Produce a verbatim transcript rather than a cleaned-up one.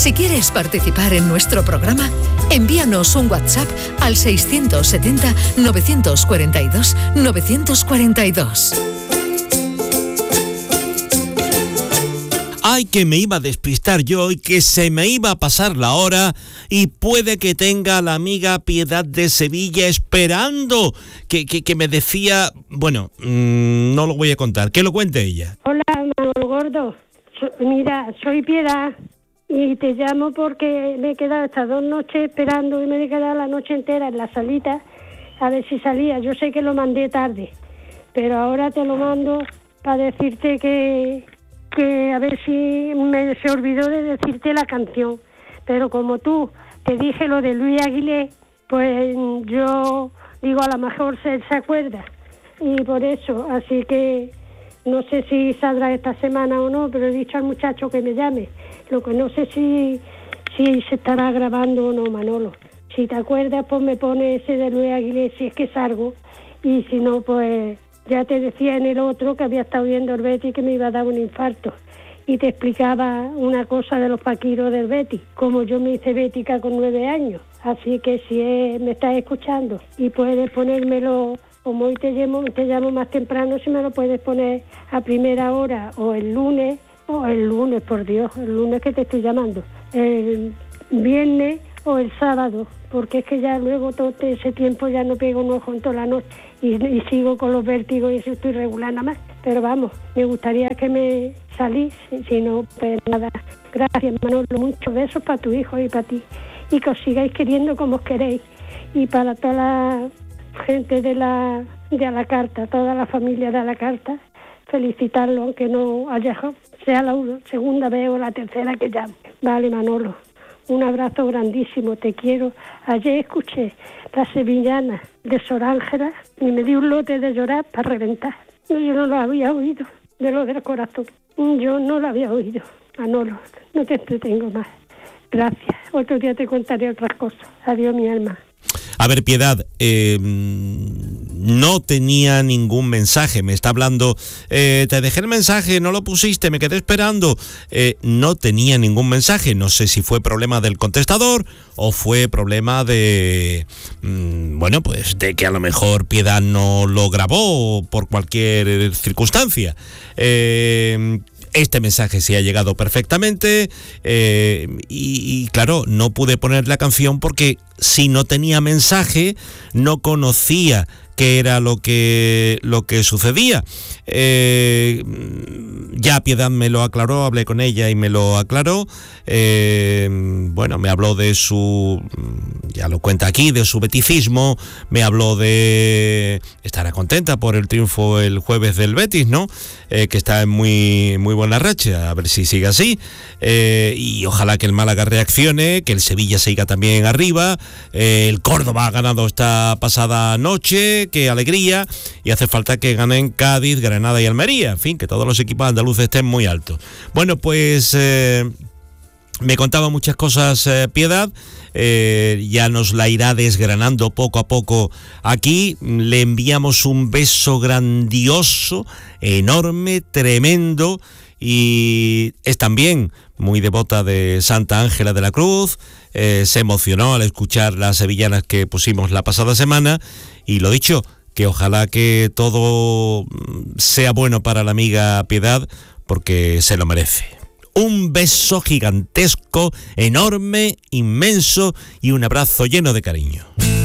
Si quieres participar en nuestro programa, envíanos un WhatsApp al seiscientos setenta, novecientos cuarenta y dos, novecientos cuarenta y dos. Ay, que me iba a despistar yo y que se me iba a pasar la hora y puede que tenga a la amiga Piedad de Sevilla esperando que, que, que me decía... Bueno, mmm, no lo voy a contar, que lo cuente ella. Hola, Manolo Gordo. So, mira, soy Piedad y te llamo porque me he quedado estas dos noches esperando y me he quedado la noche entera en la salita a ver si salía. Yo sé que lo mandé tarde, pero ahora te lo mando para decirte que... que a ver si me se olvidó de decirte la canción, pero como tú te dije lo de Luis Aguilé, pues yo digo a lo mejor se, se acuerda y por eso, así que no sé si saldrá esta semana o no, pero he dicho al muchacho que me llame, lo que no sé si si se estará grabando o no, Manolo. Si te acuerdas, pues me pone ese de Luis Aguilé si es que salgo, y si no, pues ya te decía en el otro que había estado viendo el Betis que me iba a dar un infarto y te explicaba una cosa de los paquiros del Betis, como yo me hice bética con nueve años, así que si es, me estás escuchando y puedes ponérmelo, como hoy te llamo, te llamo más temprano, si me lo puedes poner a primera hora o el lunes, o el lunes, por Dios, el lunes que te estoy llamando, el viernes o el sábado, porque es que ya luego todo ese tiempo ya no pego un ojo en toda la noche y, y sigo con los vértigos y eso estoy regular nada más. Pero vamos, me gustaría que me salís, si, si no, pues nada. Gracias, Manolo, muchos besos para tu hijo y para ti. Y que os sigáis queriendo como os queréis. Y para toda la gente de la de a la carta, toda la familia de a la carta, felicitarlo, aunque no haya, sea la segunda vez o la tercera que llame. Vale, Manolo. Un abrazo grandísimo, te quiero. Ayer escuché la sevillana de Sor Ángela y me di un lote de llorar para reventar. Yo no lo había oído, de lo del corazón. Yo no lo había oído. Manolo, no te entretengo más. Gracias. Otro día te contaré otras cosas. Adiós, mi alma. A ver, Piedad, eh, no tenía ningún mensaje, me está hablando, eh, te dejé el mensaje, no lo pusiste, me quedé esperando, eh, no tenía ningún mensaje, no sé si fue problema del contestador o fue problema de, mmm, bueno, pues de que a lo mejor Piedad no lo grabó por cualquier circunstancia. Eh, Este mensaje sí ha llegado perfectamente eh, y, y claro, no pude poner la canción porque si no tenía mensaje no conocía qué era lo que lo que sucedía. Eh, ya Piedad me lo aclaró, hablé con ella y me lo aclaró. Eh, bueno, me habló de su, ya lo cuenta aquí, de su beticismo, me habló de estará contenta por el triunfo el jueves del Betis, ¿no? Eh, que está en muy, muy buena racha, a ver si sigue así. Eh, y ojalá que el Málaga reaccione, que el Sevilla siga también arriba. Eh, el Córdoba ha ganado esta pasada noche, qué alegría, y hace falta que ganen Cádiz, Granada y Almería, en fin, que todos los equipos andaluces estén muy altos. Bueno, pues eh, me contaba muchas cosas eh, Piedad, eh, ya nos la irá desgranando poco a poco aquí. Le enviamos un beso grandioso, enorme, tremendo, y es también muy devota de Santa Ángela de la Cruz. Eh, se emocionó al escuchar las sevillanas que pusimos la pasada semana y lo dicho, que ojalá que todo sea bueno para la amiga Piedad porque se lo merece. Un beso gigantesco, enorme, inmenso y un abrazo lleno de cariño.